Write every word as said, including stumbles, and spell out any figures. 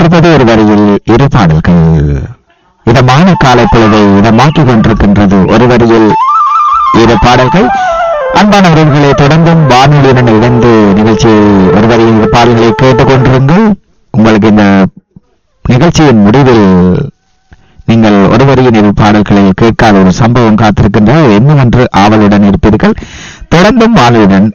கேட்டுக்கொண்டிருப்பது ஒரு வரியில் இரு பாடல்கள். இதமான காலை பொழுதை இதமாக்கிக் கொண்டிருக்கின்றது ஒரு வரியில் இரு பாடல்கள். அன்பான உறவுகளை தொடர்ந்தும் வானொலியுடன் இணைந்து நிகழ்ச்சி ஒரு வரியில் இரு பாடல்களை கேட்டுக்கொண்டிருங்கள். உங்களுக்கு இந்த நிகழ்ச்சியின் முடிவில் நீங்கள் ஒரு வரியின் இரு பாடல்களில் கேட்காத ஒரு சம்பவம் காத்திருக்கின்றது. என்னவென்று ஆவலுடன் இருப்பீர்கள். தொடர்ந்தும் வானொலியுடன்